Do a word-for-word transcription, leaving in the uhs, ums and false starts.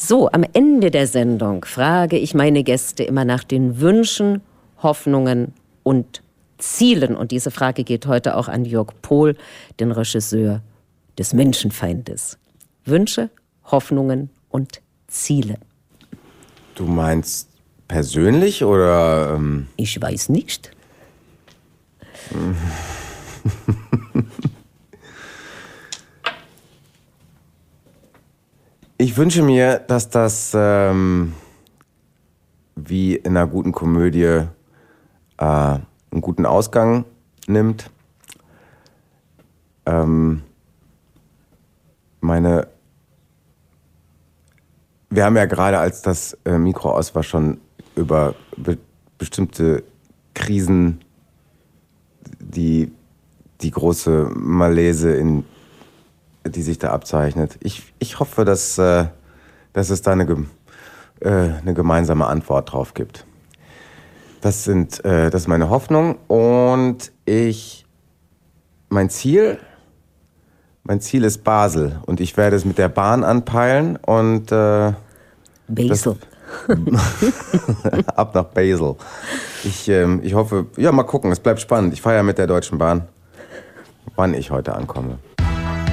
So, am Ende der Sendung frage ich meine Gäste immer nach den Wünschen, Hoffnungen und Zielen. Und diese Frage geht heute auch an Jörg Pohl, den Regisseur des Menschenfeindes. Wünsche, Hoffnungen und Ziele. Du meinst persönlich oder... Ähm Ich weiß nicht. Ich wünsche mir, dass das ähm, wie in einer guten Komödie äh, einen guten Ausgang nimmt. Ähm, meine, wir haben ja gerade, als das äh, Mikro aus war, schon über be bestimmte Krisen, die, die große Malaise in die sich da abzeichnet. Ich, ich hoffe, dass, äh, dass es da eine, äh, eine gemeinsame Antwort drauf gibt. Das, sind, äh, das ist meine Hoffnung. Und ich, mein Ziel, mein Ziel ist Basel. Und ich werde es mit der Bahn anpeilen und äh, Basel. ab nach Basel. Ich, ähm, ich hoffe, ja, mal gucken, es bleibt spannend. Ich fahre ja mit der Deutschen Bahn, wann ich heute ankomme.